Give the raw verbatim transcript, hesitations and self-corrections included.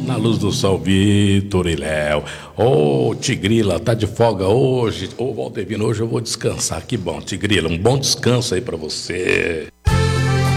Na luz do sol, Vitor e Léo. Ô, oh, Tigrila, tá de folga hoje? Ô, oh, Valdevino, hoje eu vou descansar. Que bom, Tigrila, um bom descanso aí pra você.